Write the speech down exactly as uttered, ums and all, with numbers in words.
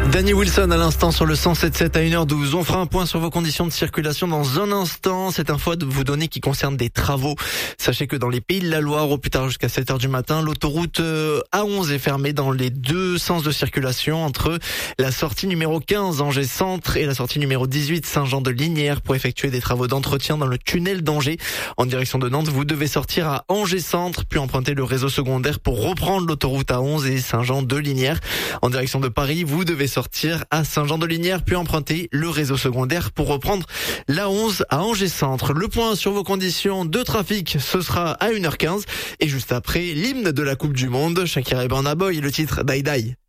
Danny Wilson à l'instant sur le cent sept virgule sept à une heure douze. On fera un point sur vos conditions de circulation dans un instant. Cette info de vous donner qui concerne des travaux. Sachez que dans les Pays de la Loire, au plus tard jusqu'à sept heures du matin, l'autoroute A onze est fermée dans les deux sens de circulation entre la sortie numéro quinze Angers Centre et la sortie numéro dix-huit Saint-Jean-de-Lignières pour effectuer des travaux d'entretien dans le tunnel d'Angers. En direction de Nantes, vous devez sortir à Angers Centre puis emprunter le réseau secondaire pour reprendre l'autoroute A onze et Saint-Jean-de-Lignières. En direction de Paris, vous devez sortir à Saint-Jean-de-Lignières puis emprunter le réseau secondaire pour reprendre l'A onze à Angers Centre. Le point sur vos conditions de trafic, ce sera à une heure quinze et juste après l'hymne de la Coupe du Monde, Shakira et Burna Boy, le titre Die Die.